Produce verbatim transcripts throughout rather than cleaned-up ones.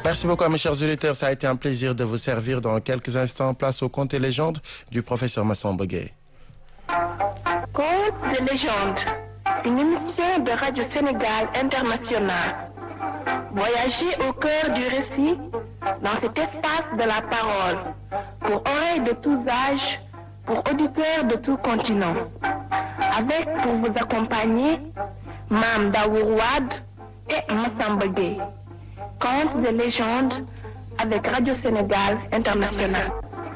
Merci beaucoup à mes chers auditeurs. Ça a été un plaisir de vous servir. Dans quelques instants, place aux contes et légendes du professeur Massamba Gueye. Contes de légende, une émission de Radio Sénégal International. Voyagez au cœur du récit dans cet espace de la parole, pour oreilles de tous âges, pour auditeurs de tout continent. Avec pour vous accompagner, Mame Daour Wade et Massamba Gueye. Contes de légende avec Radio Sénégal International.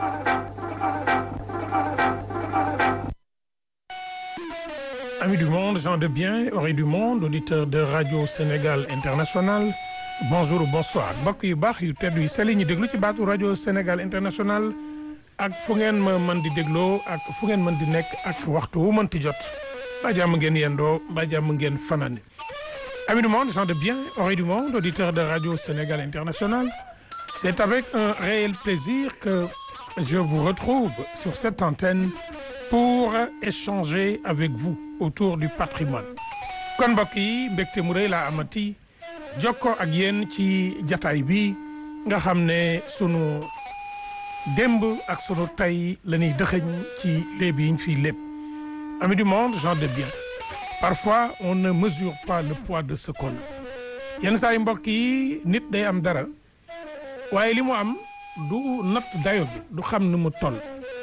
Amis du monde, gens de bien, oreilles du monde, auditeurs de Radio Sénégal International, bonjour ou bonsoir. Mbokk yu baax yu tedd yu sell ñu déglu ci baatu Radio Sénégal International ak fu ngeen ma mën di dégloo ak fu ngeen mën di nekk ak waxtu wu mën ti jot. Mbaa jàmm ngeen yendoo, mbaa jàmm ngeen fanaane. Amis du monde, gens de bien, oreilles du monde, auditeurs de Radio Sénégal International, c'est avec un réel plaisir que je vous retrouve sur cette antenne pour échanger avec vous autour du patrimoine. Kon mbokk yi mbégte mu rëy laa amati jokkoo ak yéen ci jataay bi nga xam ne sunu démb ak sunu tey la ñuy dëxëñ ci léeb yi ñu fiy lépp. Amis du monde, gens de bien. Parfois, on ne mesure pas le poids de ce qu'on a. Yenn saa yi mbokk yi nit day am dara waaye li mu am du natt dayo bi du xam ni mu toll.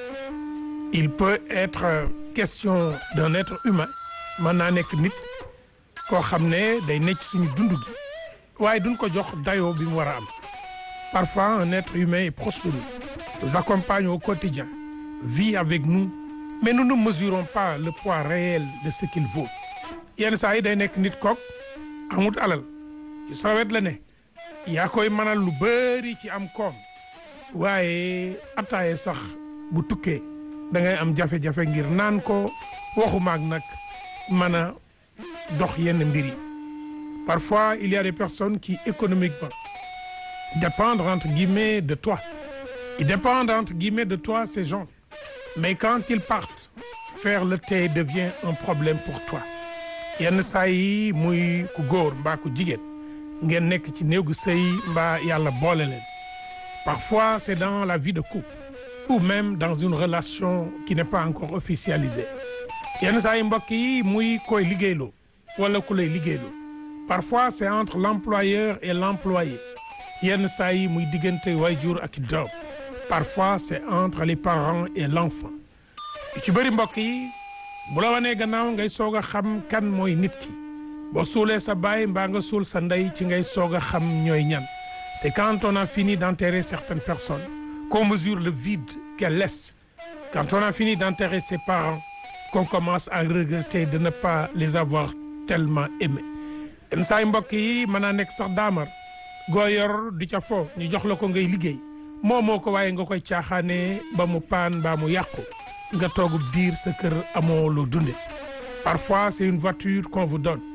Il peut être question d'un être humain mën naa nekk nit koo xam ne day nekk suñu dund gi waaye duñ ko jox dayo bi mu war a am. Parfois, un être humain est proche de nous, nous accompagne au quotidien, vit avec nous, mais nous ne mesurons pas le poids réel de ce qu'il vaut. Yenn saa yi day nekk nit kook amut alal ci sowet la ne yaa koy mënal lu bëri ci am koom waaye attaaye sax bu tukkee da ngay am jafe-jafe ngir naan ko waxumaak nag mën a dox yenn mbir yi. Parfois, il y a des personnes qui économiquement dépendent entre guillemets de toi. Ils dépendent entre guillemets de toi, ces gens. Mais quand ils partent, faire le thé devient un problème pour toi. Yenn saa yi muy ku góor mbaa ku jigéen ngeen nekk ci néegu sëy mbaa yàlla boole leen. Parfois, c'est dans la vie de couple ou même dans une relation qui n'est pas encore officialisée. Yenn saa yi mbokk yi muy koy liggéeyloo wala ku lay liggéeyloo. Parfois, c'est entre l'employeur et l'employé. Yenn saa yi muy diggante waajur ak doom. Parfois, c'est entre les parents et l'enfant. ci bëri mbokk yi bu la wanee gannaaw ngay soog a xam kan mooy nit ki boo suulee sa baay mbaa nga suul sa ndey ci ngay soog a xam ñooy ñan. C'est quand on a fini d'enterrer certaines personnes qu'on mesure le vide qu'elles laissent. Quand on a fini d'enterrer ses parents qu'on commence à regretter de ne pas les avoir tellement aimés. yenn saa yi mbokk yi mën naa nekk sax daamar goo yor di ca fo ñu jox la ko ngay liggéey moo moo ko waaye nga koy caaxaanee ba mu paan ba mu yàqu nga toogub diir sa kër amoo loo dunde. Parfois, c'est une voiture qu'on vous donne.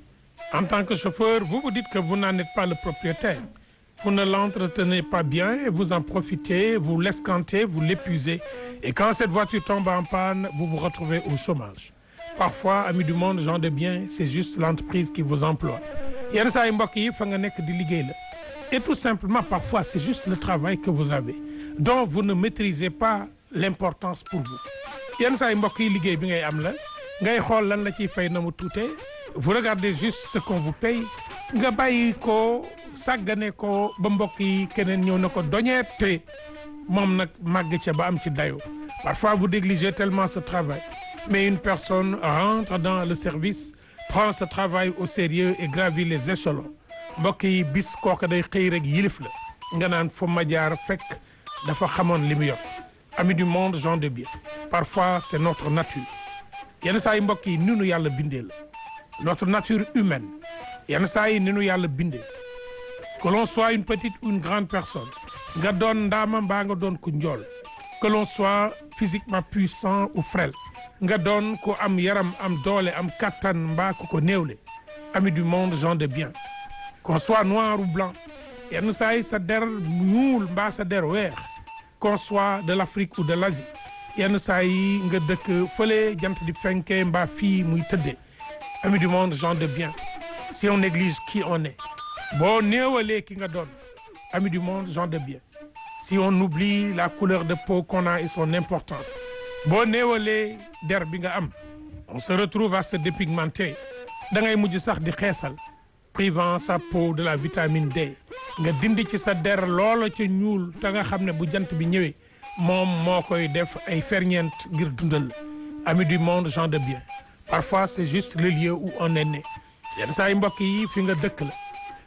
En tant que chauffeur, vous vous dites que vous n'en êtes pas le propriétaire. Vous ne l'entretenez pas bien et vous en profitez, vous l'esquantez, vous l'épuisez. Et quand cette voiture tombe en panne, vous vous retrouvez au chômage. Parfois, amis du monde, gens de bien, c'est juste l'entreprise qui vous emploie. Yenn saa yi mbokk yi fa nga nekk di liggéey la. Et tout simplement, parfois, c'est juste le travail que vous avez, dont vous ne maîtrisez pas l'importance pour vous. Yenn saa yi mbokk yi liggéey bi ngay am la ngay xool lan la ciy fay na mu tuute. Vous regardez juste ce qu'on vous paye nga bàyyi ko sàggane ko ba mbokk yi keneen ñëw na ko doñeet te moom nag màgg ca ba am ci dayo. Parfois, vous négligez tellement ce travail, mais une personne rentre dans le service, prend ce travail au sérieux et gravit les échelons. Mbokk yi bis kooka day xëy rek yilif la nga naan fa ma jaar fekk dafa xamoon li mu yor. Amis du monde, gens de bien. Parfois, c'est notre nature. Yenn saa yi mbokk yi ni nu yàlla bindee la. Notre nature humaine. Yenn saa yi ni nu yàlla bindee. Que l'on soit une petite ou une grande personne. Nga doon ndaama mbaa nga doon ku njool. Que l'on soit physiquement puissant ou frêle. Nga doon ku am yaram am doole am kattan mbaa ku ko néewle. Amis du monde, gens de bien. Qu'on soit noir ou blanc. Yenn saa yi sa der ñuul mbaa sa der weex. Qu'on soit de l'Afrique ou de l'Asie. Yenn saa yi nga dëkk fële jant di fenke mbaa fii muy tëddee. Amis du monde, gens de bien. Si on néglige qui on est. boo néewalee ki nga doon amis du monde, gens de bien, si on oublie la couleur de peau qu'on a et son importance, boo néewalee der bi nga am, on se retrouve à se dépigmenter da ngay mujj sax di xeesal, privant sa peau de la vitamine D. nga dindi ci sa der loola ca ñuul te nga xam ne bu jant bi ñëwee moom moo koy def ay ferñeent ngir dundal. Amis du monde, gens de bien, parfois c'est juste le lieu où on est né. yenn saa yi mbokk yi fi nga dëkk la,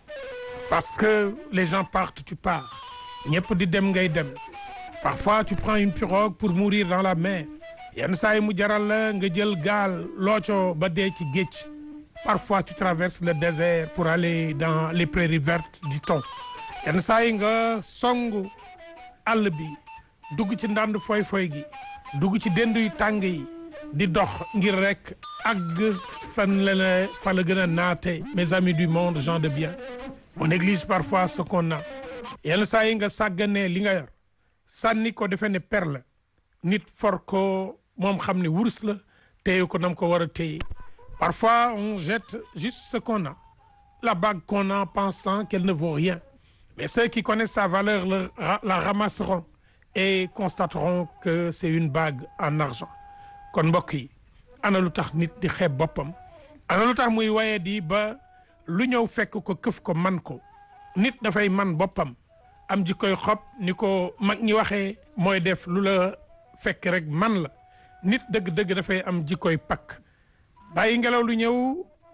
parce que les gens partent, tu pars, ñëpp di dem ngay dem. Parfois tu prends une pirogue pour mourir dans la mer, yenn saa yi mu jaral la nga jël gaal looco ba dee ci géej. Parfois tu traverses le désert pour aller dans les prairies vertes du thon. yenn saa yi nga songu àll bi dugg ci ndànd foy foy gi, dugg ci dendu yu tàng yi di dox ngir rek àgg fan la la fa la gën a naate. Mes amis du monde, gens de bien, on néglige parfois ce qu'on a. yenn saa yi nga sàgganee li nga yor sànni ko defe ne per la, nit for ko moom xam ne wurus la, téye ko nam ko war a téye. Parfois on jette juste ce qu'on a, la bague qu'on a, pensant qu'elle ne vaut rien, mais ceux qui connaissent sa valeur la, la ramasseront et constateront que c'est une bague en argent. Kon mbokk yi, ana lu tax nit di xeeb boppam, ana lu tax muy waye di ba lu ñëw fekk ko këf ko man ko. Nit dafay man boppam, am jikkoy xob, ni ko mag ñi waxee, mooy def lu la fekk rek man la. Nit dëgg-dëgg dafay am jikkoy pakk, bàyyi ngelaw lu ñëw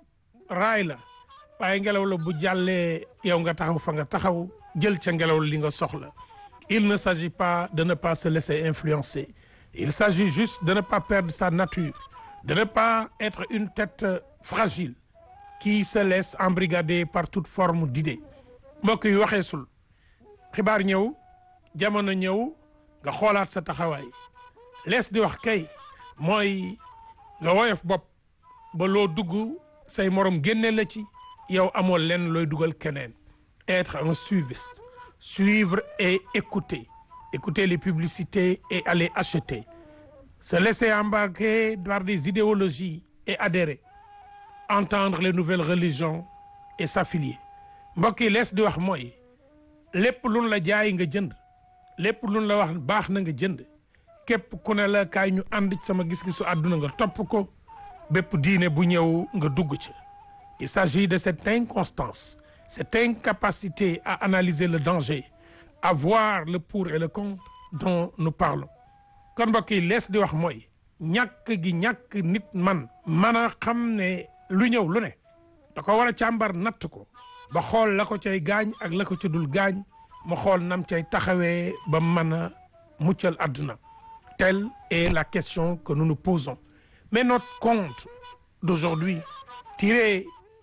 raay la, bàyyi ngelaw la bu jàllee yow nga taxaw fa nga taxaw jël ca ngelaw li nga soxla. Il ne s'agit pas de ne pas se laisser influencer, il s'agit juste de ne pas perdre sa nature, de ne pas être une tête fragile qui se laisse embrigader par toute forme d'idée. Mbokk yi waxeesul, xibaar ñëw, jamono ñëw, nga xoolaat sa taxawaay. Lees di wax kay mooy nga woyof bopp ba loo dugg say morom génne la ci, yow amoo lenn looy dugal keneen. Être un suiviste, suivre et écouter, écouter les publicités et aller acheter, se laisser embarquer par des idéologies et adhérer, entendre les nouvelles religions et s'affilier. Mbokk yi lees di wax mooy lépp luñ la jaay nga jënd, lépp luñ la wax baax na nga jënd, képp ku ne la kaay ñu ànd ci sama gis-gisu àdduna nga topp ko, bépp diine bu ñëw nga dugg ci. Il s'agit de cette inconstance, cette incapacité à analyser le danger, à voir le pour et le contre dont nous parlons. Kon mbokk yi lees di wax mooy ñàkk gi ñàkk nit man mën a xam ne lu ñëw lu ne da ko war a càmbar natt ko ba xool la ko cay gaañ ak la ko ci dul gaañ, mu xool nam cay taxawee ba mën a muccal àdduna. Telle est la question que nous nous posons. Mais notre conte d'aujourd'hui, tiré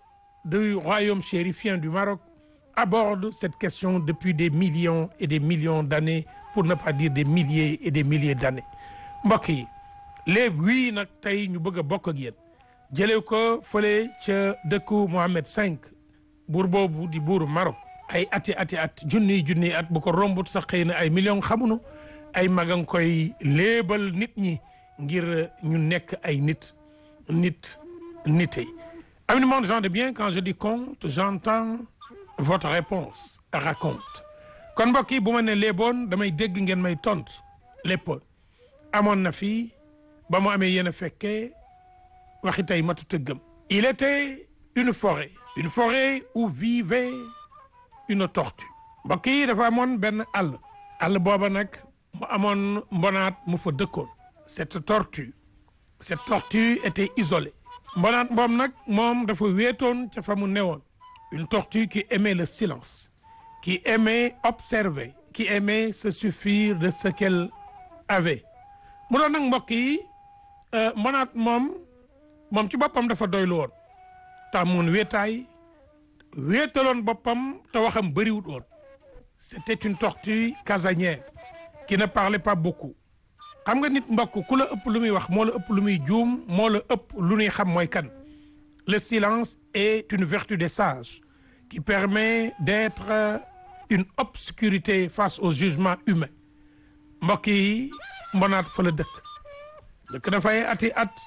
du royaume chérifien du Maroc, aborde cette question depuis des millions et des millions d'années, pour ne pas dire des milliers et des milliers d'années. Mbokk yi léegi wii nag tey ñu bëgg a bokk ak yéen jëlee ko fële ca dëkku Mohammed cinq, buur boobu di buuru Maroc. Ay ati ati at junniy junniy at bu ko rombut sax xëy na ay millions xamuñu, ay magang koy léebal nit ñi ngir ñu nekk ay nit nit nité. Amis du monde, gens de bien, quand je dis conte, j'entends votre réponse, raconte. Kon mbokk yi bu ma ne léeboon damay dégg ngeen may tontu. Léppoon amoon na fi ba mu amee yéen a fekkee waxi tey matu tëggam. Il était une forêt, une forêt où vivait une tortue. Mbokk yi dafa amoon benn àll, àll booba nag mu amoon mbonaat mu fa dëkkoon. Cette tortue, cette tortue était isolée. Mbonaat moom nag moom dafa wéetoon ca fa mu newoon. Une tortue qui aimait le silence, qui aimait observer, qui aimait se suffire de ce qu'elle avait. mu doon nag mbokk yi mbonaat moom moom ci boppam dafa doylu woon, tàmmoon wéetaay, wéetaloon boppam te waxam bëriwut woon. C'était une tortue casanière qui ne parlait pas beaucoup. Xam nga nit mbokk ku la ëpp lu muy wax moo la ëpp lu muy juum, moo la ëpp lu ñuy xam mooy kan. Le silence est une vertu des sages qui permet d'être une obscurité face au jugement humain. Mbokk yi mbonaat fa la dëkk dëkk dafay ati at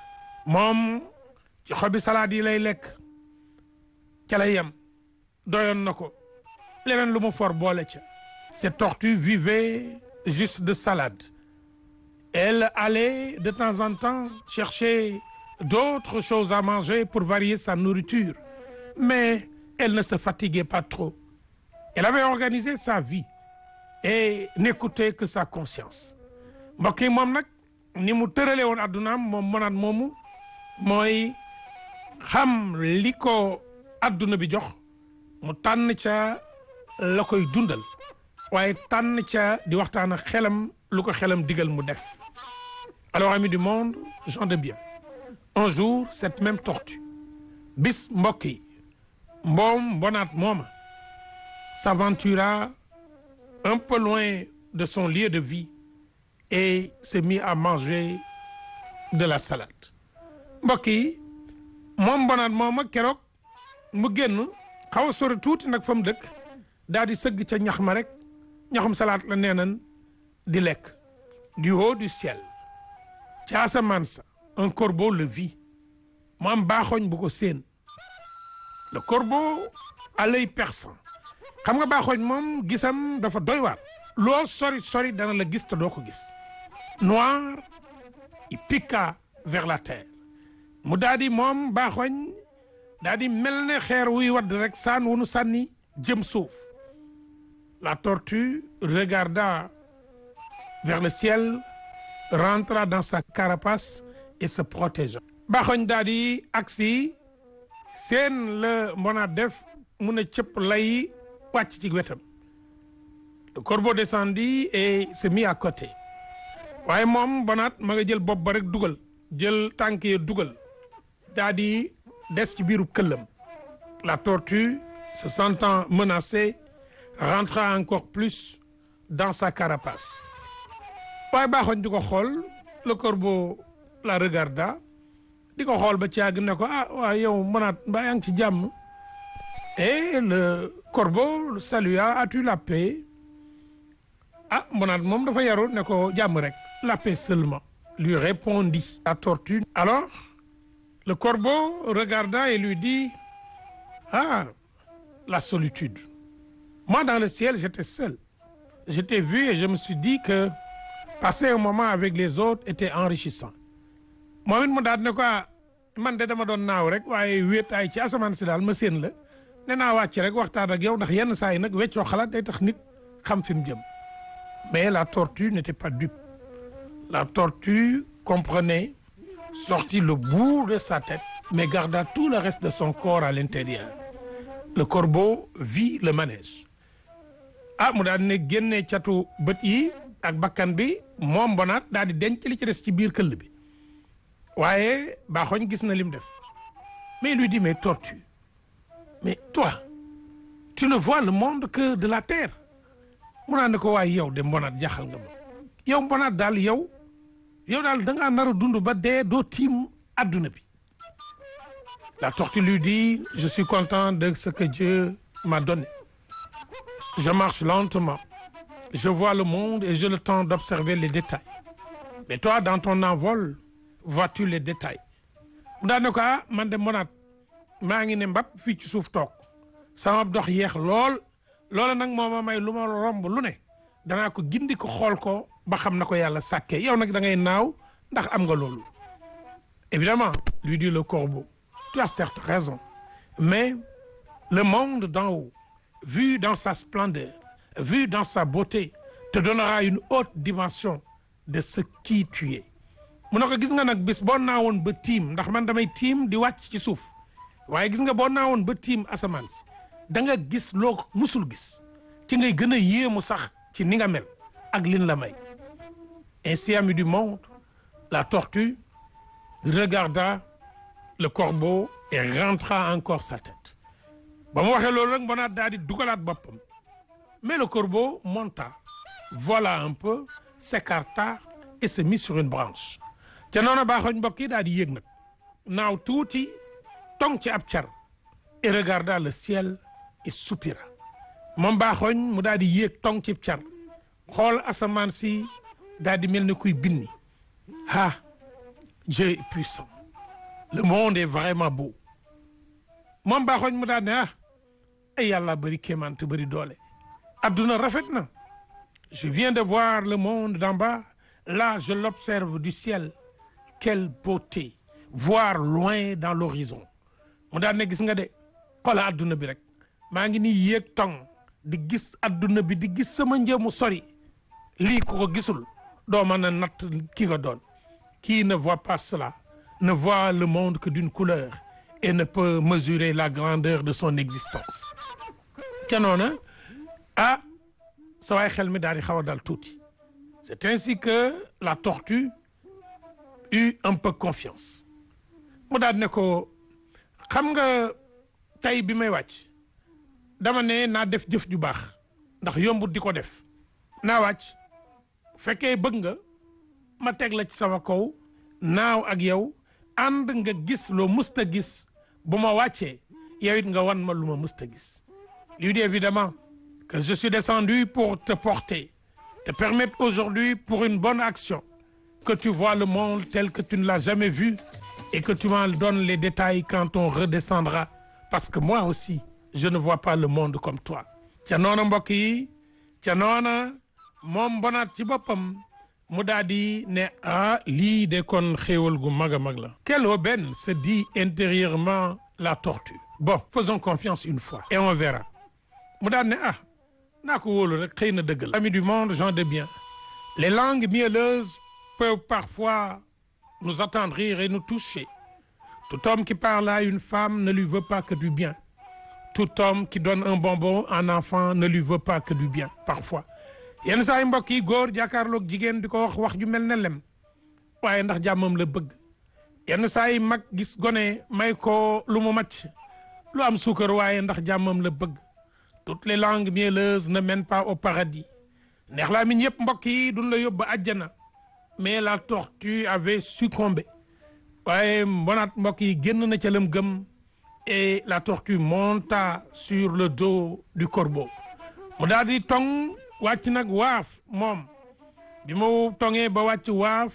moom ci xobi salade yi lay lekk ca lay yem, doyoon na ko. leneen lu mu for boole ca. Cette tortue vivait juste de salade. Elle allait de temps en temps chercher d'autres choses à manger pour varier sa nourriture. Mais elle ne se fatiguait pas trop. Elle avait organisé sa vie et n'écoutait que sa conscience. mbokk yi moom nag ni mu tërale woon addunaam moom Monad moomu mooy xam li ko adduna bi jox mu tànn ca la koy dundal waaye tànn ca di waxtaan ak xelam lu ko xelam digal mu def. Alors amis du monde, gens de bien, un jour cette même tortue bis mbokk yi mboom Monad mooma s'aventura un peu loin de son lieu de vie et s'est mis à manger de la salade. mbokk yi moom Monad mooma keroog mu génn xaw a sori tuuti nag fa mu dëkk daal di sëgg ca ñax ma rek ñaxum salade la neenan di lekk. Du haut du ciel ca asamaan sa un corbeau le vit mu am baaxoñ bu ko séen. Le corbeau à l'œil perçant xam nga baaxoñ moom gisam dafa doy waar loo sori sori dana la gis te doo ko gis. Noir il piqua vers la terre mu daal di moom baaxoñ daal di mel ne xeer wuy wadd rek saan wu nu sànni jëm suuf. La tortue regarda vers le ciel, rentra dans sa carapace et se protégea. baaxoñ daal di agsi seen la Monad def mun a cëpp lay wàcc ci wetam. Le corbeau descendit et se mit à côté waaye moom Monad ma nga jël bopp ba rek dugal jël tànk yi dugal daal di des ci biiru këllam. La tortue se sentant menacée rentra encore plus dans sa carapace waaye baaxoñ di ko xool. Le corbeau la regarda di ko xool ba ci àgg ne ko ah waa yow Monad mbaa yaa ngi ci jàmm. Et le corbeau salua, as-tu la paix? Ah Monad moom dafa yaru ne ko jàmm rek. La paix seulement, lui répondit la tortue. Alors le corbeau regarda et lui dit ah la solitude. Moi dans le ciel j'étais seul. Je t'ai vu et je me suis dit que passer un moment avec les autres était enrichissant. moom it mu daal ne ko man de dama doon naaw rek waaye wéetaay ci asamaan si daal ma séen la ne naa wàcc rek waxtaan ak yow ndax yenn saa yi nag weccoo xalaat day tax nit xam fi mu jëm. Mais la tortue n'était pas dupe. La tortue comprenait, sortit le bout de sa tête, mais garda tout le reste de son corps à l'intérieur. Le corbeau vit le manège. ah mu daal ne génne catu bët yi ak bakkan bi moom Monad daal di denc li ci des ci biir këll bi waaye baaxoñ gis na lim def. Mais il lui dit mais tortue, mais toi tu ne vois le monde que de la terre. mu naan ne ko waaye yow de Monad jaaxal nga ma yow Monad daal yow yow daal da ngaa nar a dund ba dee doo tiim adduna bi. La tortue lui dit je suis content de ce que Dieu m'a donné. Je marche lentement, je vois le monde et j'ai le temps d'observer les détails. Mais toi dans ton envol vois-tu les détails. mu daan ne ko ah man de Monad maa ngi ne mbap fii ci suuf toog sama dox yeex lool loola nag moo ma may lu ma romb lu ne danaa ko gindi ko xool ko ba xam na ko yàlla sàkkee yow nag da ngay naaw ndax am nga loolu. Évidemment, lui dit le corbeau, tu as certes raison, mais le monde d'en haut, vu dans sa splendeur, vu dans sa beauté, te donnera une haute dimension de ce qui tu es. mu ne ko gis nga nag bis boo naawoon ba tiim ndax man damay tiim di wàcc ci suuf waaye gis nga boo naawoon ba tiim asamaan si da nga gis loo musul gis ci ngay gën a yéemu sax ci ni nga mel ak lin la may. Ainsi, amis du monde, la tortue regarda le corbeau et rentra encore sa tête. ba mu waxee loolu rek Monad daal di dugalaat boppam. Mais le corbeau monta, vola un peu, s'écarta et se mit sur une branche. ca noonu baaxoñ mbokk yi daal di yéeg nag naaw tuuti tong ci ab car et regarda le ciel et soupira. moom baaxoñ mu daal di yéeg tong ci car xool asamaan si daal di mel ni kuy binni. ah Dieu est puissant, le monde est vraiment beau. moom baaxoñ mu daal ne ah ay yàlla bëri kéemaan te bëri doole adduna rafet na je viens de voir le monde d'en bas là je l'observe du ciel quelle beauté voir loin dans l'horizon mu daan ne gis nga de xoola adduna bi rek maa ngi nii yéeg tong di gis adduna bi di gis sama njëmu sori lii ku ko gisul doo mën a natt ki nga doon qui ne voit pas cela ne voit le monde que d'une couleur et ne peut mesurer la grandeur de son existence ca noona ah sa waay xel mi daal di xaw a dal tuuti c'est ainsi que la tortue eut un peu confiance mu daal ne ko xam nga tey bi may wàcc dama ne naa def jëf ju baax ndax yombut di ko def naa wàcc fekkee bëgg nga ma teg la ci sama kaw naaw ak yow ànd nga gis loo musta gis bu ma wàccee yow it nga wan ma lu ma musta gis lui dit évidemment que je suis descendu pour te porter te permettre aujourd'hui pour une bonne action que tu vois le monde tel que tu ne l'as jamais vu et que tu m'en donnes les détails quand on redescendra parce que moi aussi je ne vois pas le monde comme toi ca noona mbokk yi ca noona moom mbonaat ci boppam mu daal di ne ah lii de kon xéewal gu mag a mag la quelle aubaine se dit intérieurement la tortue bon faisons confiance une fois et on verra mu daal ne ah naa ko wóolu rek xëy na dëgg la amis du monde gens de bien les langues mielleuses peuvent parfois nous attendrir et nous toucher tout homme qui parle à une femme ne lui veut pas que du bien tout homme qui donne un bonbon à un enfant ne lui veut pas que du bien parfois yenn saa yi mbokk yi góor jàkkaarloog jigéen di ko wax wax ju mel ne lem waaye ndax jàmmam la bëgg yenn saa yi mag gis gone may ko lu mu màcc lu am suukar waaye ndax jàmmam la bëgg toutes les langues mielleuses ne mènent pas au paradis neex laa miñ yëpp mbokk yi duñ la yóbbu àjjana mais la tortue avait succombé waaye mbonaat mbokk yi génn na ca lam gëm et la tortue monta sur le dos du corbeau mu daal di tong wàcc nag waaf moom bi mu tongee ba wàcc waaf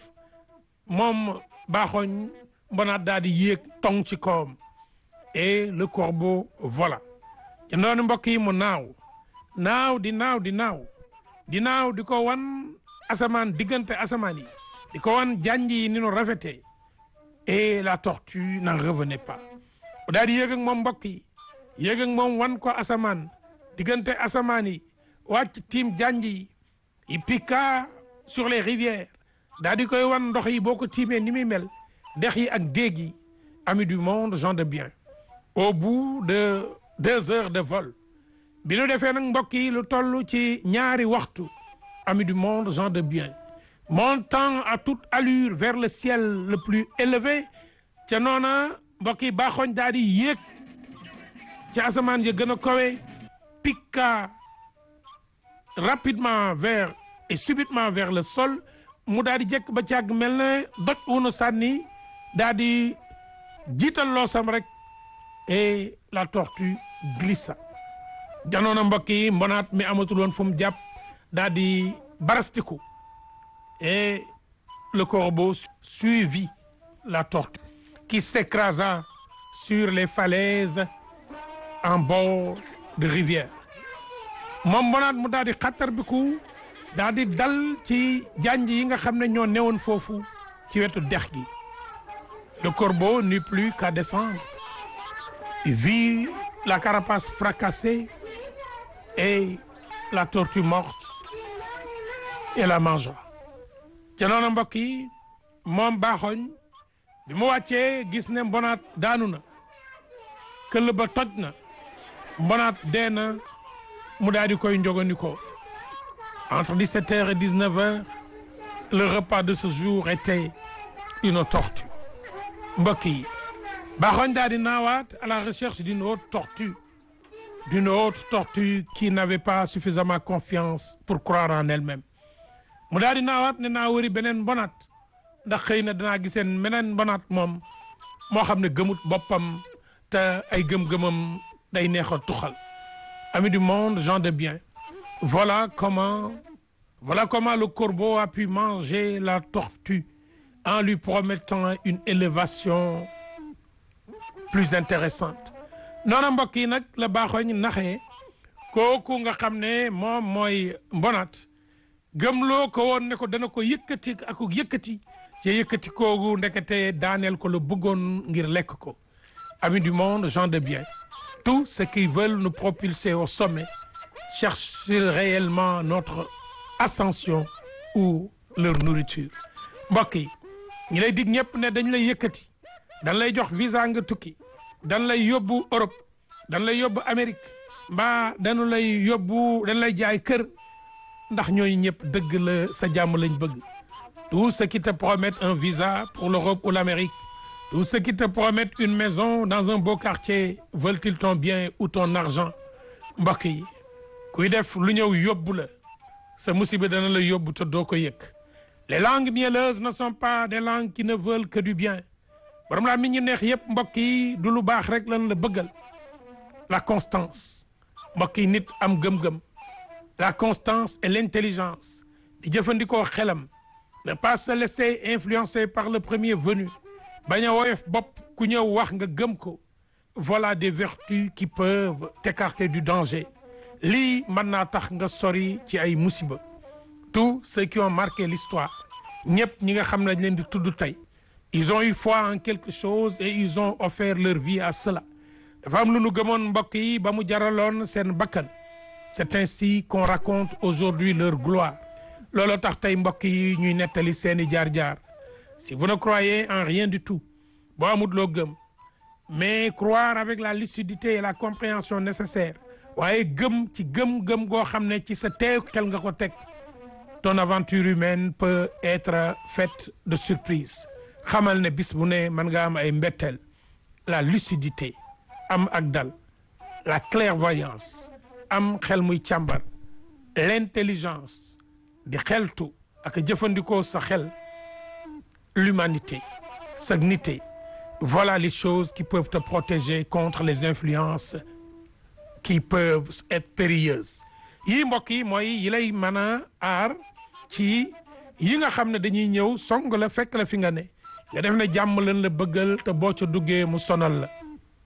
moom baaxoñ mbonaat daal di yéeg tong ci kawam et le corbeau vola ci noonu mbokk yi mu naaw naaw di naaw di naaw di naaw di ko wan asamaan diggante asamaan yi di ko wan janj yi ni nu rafetee et la tortue n'en revenait pas daal di yéeg ak moom mbokk yi yéeg ak moom wan ko asamaan diggante asamaan yi wàcc tiim janj yi il piqua sur les rivières daal di koy wan ndox yi boo ko tiimee ni muy mel dex yi ak déeg yi amis du monde gens de bien au bout de deux heures de vol bi nu defee nag mbokk yi lu toll ci ñaari waxtu amis du monde gens de bien montant à toute allure vers le ciel le plus élevé ca noona mbokk yi baaxoñ daal di yéeg ci asamaan ya gën a kawe piqua rapidement vers et subitement vers le sol mu daal di jekk ba càgg mel na doj wunu sànni daal di jiital loosam rek et la tortue glissa janoona mbokk yi mbonaat mi amatul woon fu mu jàpp daal di barastiku et le corbeau suivit la tortue qui s'écrasa sur les falaises en bord de rivière moom mbonaat mu daal di xattar bi ku daal di dal ci janj yi nga xam ne ñoo newoon foofu ci wetu dex gi le corbeau n'eut plus qu'à descendre il vit la carapace fracassée et la tortue morte et la mangea ca noonu mbokk yi moom baaxoñ bi mu wàccee gis ne mbonaat daanu na këll ba toj na mbonaat dee na mu daal di koy njogandikoo entre dix-sept heures et dix-neuf heures le repas de ce jour était une tortue mbokk yi baaxoñ daal di naawaat à la recherche d'une autre tortue d'une autre tortue qui n'avait pas suffisamment confiance pour croire en elle-même mu daal di naawaat ne naa wëri beneen mbonaat ndax xëy na danaa giseen meneen mbonaat moom moo xam ne gëmut boppam te ay gëm-gëmam day neex a tuxal amis du monde gens de bien voilà comment voilà comment le corbeau a pu manger la tortue en lui promettant une élévation plus intéressante noonu mbokk yi nag la baaxoo ñu naxee kooku nga xam ne moom mooy mbonat gëmloo ko woon ne ko dana ko yëkkati ak yëkkati ci yëkkati koogu ndekete daaneel ko la bëggoon ngir lekk ko. Amis du monde, gens de bien, tous ceux qui veulent nous propulser au sommet cherchent réellement notre ascension ou leur nourriture. Mbokk yi ñi lay dig ñëpp ne dañ lay yëkkati dañ lay jox visa nga tukki dañ lay yóbbu Europe dañ lay yóbbu Amérique mbaa dañu lay yóbbu dañ lay jaay kër ndax ñooñu ñëpp dëgg la sa jàmm lañ bëgg. Tous ceux qui te promettent un visa pour l'Europe ou l'Amérique, tous ceux qui te promettent une maison dans un beau quartier, veulent-ils ton bien ou ton argent? Mbokk yi kuy def lu ñëw yóbbu la sa musiba dana la yóbbu te doo ko yëg. Les langues mielleuses ne sont pas des langues qui ne veulent que du bien. borom laa mi ñu neex yëpp mbokk yi du lu baax rek lan la bëggal. La constance mbokk yi nit am gëm-gëm. La constance et l'intelligence di jëfandikoo xelam. Ne pas se laisser influencer par le premier venu. bañ a woyof bopp ku ñëw wax nga gëm ko. Voilà des vertus qui peuvent t'écarter du danger. lii mën naa tax nga sori ci ay musiba. Tous ceux qui ont marqué l'histoire ñëpp ñi nga xam ne dañ leen di tudd tey. Ils ont eu foi en quelque chose et ils ont offert leur vie à cela. dafa am lu nu gëmoon mbokk yi ba mu jaraloon seen bakkan. C'est ainsi qu'on raconte aujourd'hui leur gloire. looloo tax tey mbokk yi ñuy nettali seeni jaar-jaar. Si vous ne croyez en rien du tout boo amut loo gëm mais croire avec la lucidité et la compréhension nécessaire waaye gëm ci gëm-gëm goo xam ne ci sa teew xel nga ko teg. Ton aventure humaine peut être faite de surprise. xamal ne bis bu ne mën nga am ay mbetteel. La lucidité am ak dal. La clairvoyance am xel muy càmbar. L'intelligence di xeltu ak jëfandikoo sa xel. L'humanité sa nité. Voilà les choses qui peuvent te protéger contre les influences qui peuvent être périlleuses. yii mbokk yi mooy yi lay mën a aar ci yi nga xam ne dañuy ñëw song la fekk la fi nga ne nga def ne jàmm leen la bëggal te boo ca duggee mu sonal la.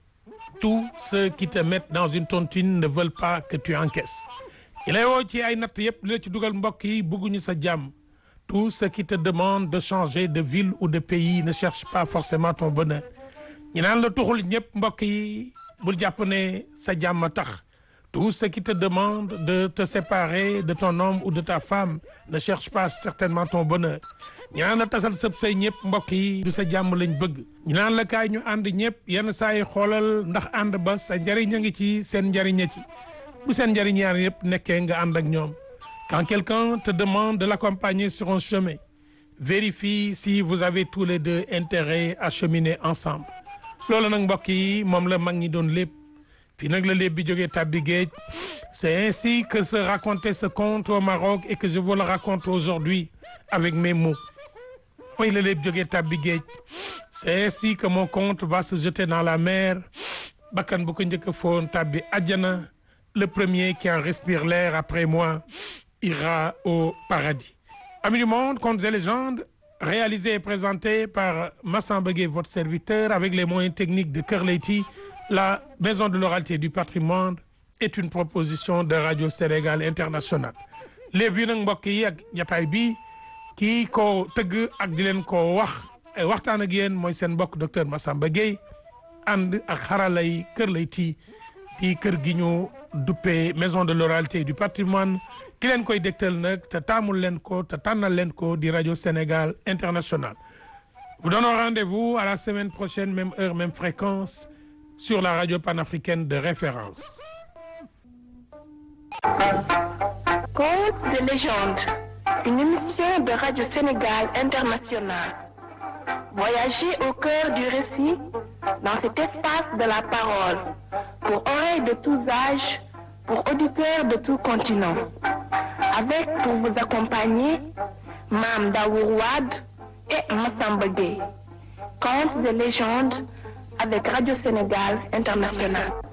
Tous ceux qui te mettent dans une tontine ne veulent pas que tu encaisses. yi lay woo ci ay natt yëpp li la ci dugal mbokk yi bëgguñu sa jàmm. Tous ceux qui te demandent de changer de ville ou de pays ne cherchent pas forcément ton bonheur. ñi naan la tuxul ñëpp mbokk yi bul jàpp ne sa jàmm tax. Tous ceux qui te demandent de te séparer de ton homme ou de ta femme ne cherchent pas certainement ton bonheur. ñi naan la tasal sëb say ñëpp mbokk yi du sa jàmm lañ bëgg. ñi naan la kaay ñu ànd ñëpp yenn saa yi xoolal ndax ànd ba sa njariñ a ngi ci seen njariñ a ci. bu seen njariñ yaar yëpp nekkee nga ànd ak ñoom. Quand quelqu'un te demande de l'accompagner sur un chemin, vérifie si vous avez tous les deux intérêt à cheminer ensemble. loolu nag mbokk yi moom la mag ñi doon lépp fii nag la lépp bi jógee tàbbi géej. C'est ainsi que se racontait ce conte au Maroc et que je vous le raconte aujourd'hui avec mes mots. mooy la lépp jógee tàbbi géej. C'est ainsi que mon conte va se jeter dans la mer. bakkan bu ko njëkk a foon tàbbi àjjana. Le premier qui en respire l'air après moi ira au paradis. Amis du monde, contes et légendes, réalisé et présenté par Massamba Gueye, votre serviteur, avec les moyens techniques de Kër Leyti. La Maison de l'oralité du patrimoine est une proposition de Radio Sénégal International. léegi nag mbokk yi ak jataay bi kii ko tëgg ak di leen ko wax waxtaan ak yéen mooy seen mbokk docteur Massamba Gueye ànd ak xaralay Kër Leyti di kër gi ñu duppee Maison de l'oralité du patrimoine ki leen koy dégtal nag te taamul leen ko te tànnal leen ko di Radio Sénégal International. Vous donnons rendez-vous à la semaine prochaine, même heure, même fréquence, sur la radio panafricaine de référence. Contes de légende, une émission de Radio Sénégal International. Voyagez au cœur du récit dans cet espace de la parole, pour oreilles de tous âges, pour auditeurs de tout continent. Avec pour vous accompagner Mame Daour Wade et Massamba Gueye. Contes de légende avec Radio Sénégal International.